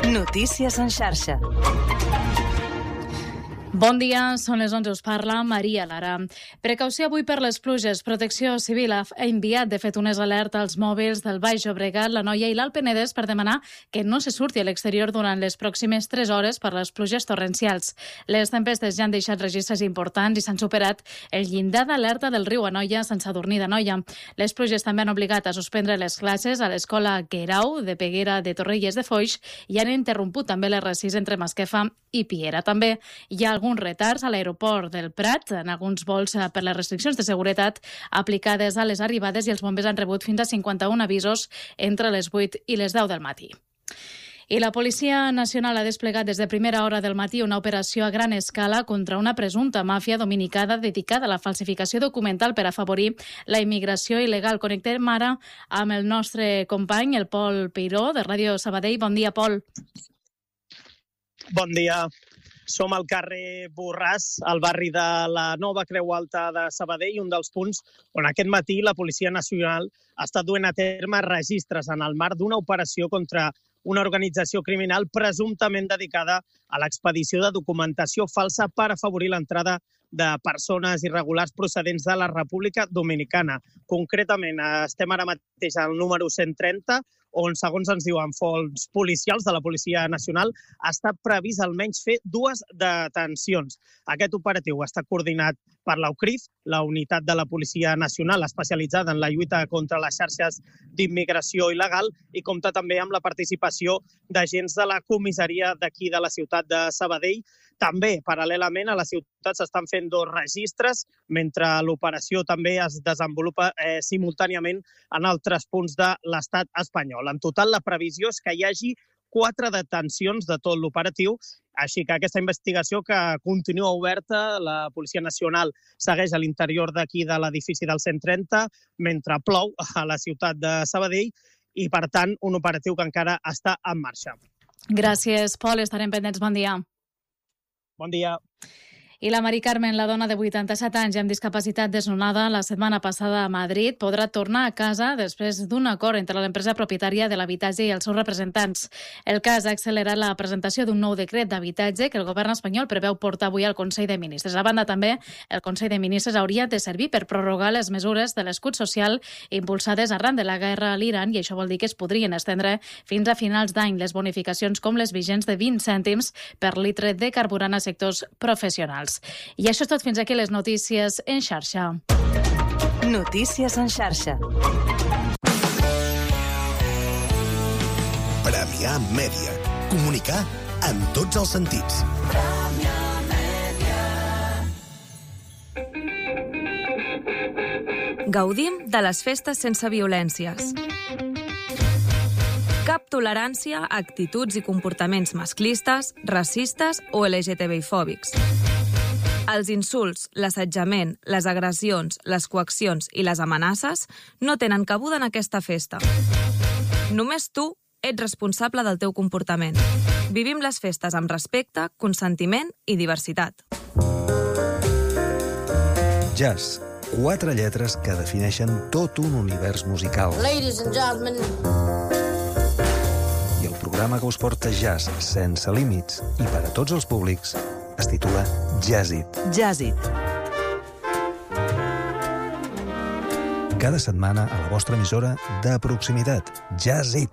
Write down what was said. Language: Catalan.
Notícies en xarxa. Bon dia, són les 11, us parla Maria Lara. Precaució avui per les pluges. Protecció Civil ha enviat, de fet, unes alertes als mòbils del Baix Llobregat, l'Anoia i l'Alt Penedès per demanar que no se surti a l'exterior durant les pròximes 3 hores per les pluges torrencials. Les tempestes ja han deixat registres importants i s'han superat el llindar d'alerta del riu Anoia, Sant Sadurní d'Anoia. Les pluges també han obligat a suspendre les classes a l'escola Guerau de Peguera de Torrelles de Foix i han interromput també les R6 entre Masquefa i Piera. També hi ha alguns retards a l'aeroport del Prat en alguns vols per les restriccions de seguretat aplicades a les arribades i els bombers han rebut fins a 51 avisos entre les 8 i les 10 del matí. I la Policia Nacional ha desplegat des de primera hora del matí una operació a gran escala contra una presumpta màfia dominicana dedicada a la falsificació documental per afavorir la immigració il·legal. Connectem ara amb el nostre company, el Pol Peiró, de Ràdio Sabadell. Bon dia, Pol. Bon dia. Som al carrer Borràs, al barri de la Nova Creu Alta de Sabadell, un dels punts on aquest matí la Policia Nacional ha estat duent a terme registres en el marc d'una operació contra una organització criminal presumptament dedicada a l'expedició de documentació falsa per afavorir l'entrada de persones irregulars procedents de la República Dominicana. Concretament, estem ara mateix al número 130, on, segons ens diuen fonts policials de la Policia Nacional, ha estat previst almenys fer 2 detencions. Aquest operatiu està coordinat per l'UCRIF, la unitat de la Policia Nacional especialitzada en la lluita contra les xarxes d'immigració il·legal, i compta també amb la participació d'agents de la comissaria d'aquí de la ciutat de Sabadell. També, paral·lelament, a la ciutat s'estan fent 2 registres, mentre l'operació també es desenvolupa simultàniament en altres punts de l'estat espanyol. En total, la previsió és que hi hagi 4 detencions de tot l'operatiu, així que aquesta investigació, que continua oberta, la Policia Nacional segueix a l'interior d'aquí de l'edifici del 130, mentre plou a la ciutat de Sabadell, i, per tant, un operatiu que encara està en marxa. Gràcies, Pol. Estarem pendents. Bon dia. Bon dia. I la Mari Carmen, la dona de 87 anys amb discapacitat desnonada la setmana passada a Madrid, podrà tornar a casa després d'un acord entre l'empresa propietària de l'habitatge i els seus representants. El cas ha accelerat la presentació d'un nou decret d'habitatge que el govern espanyol preveu portar avui al Consell de Ministres. A banda, també, el Consell de Ministres hauria de servir per prorrogar les mesures de l'escut social impulsades arran de la guerra a l'Iran, i això vol dir que es podrien estendre fins a finals d'any les bonificacions com les vigents de 20 cèntims per litre de carburant a sectors professionals. I això és tot. Fins aquí les notícies en xarxa. Notícies en xarxa. Premià Mèdia. Comunicar en tots els sentits. Gaudim de les festes sense violències. Cap tolerància a actituds i comportaments masclistes, racistes o LGTBI-fòbics. Els insults, l'assetjament, les agressions, les coaccions i les amenaces no tenen cabuda en aquesta festa. Només tu ets responsable del teu comportament. Vivim les festes amb respecte, consentiment i diversitat. Jazz. 4 lletres que defineixen tot un univers musical. Ladies and gentlemen. I el programa que us porta jazz sense límits i per a tots els públics es titula Jazzit. Jazzit. Cada setmana a la vostra emissora de proximitat. Jazzit.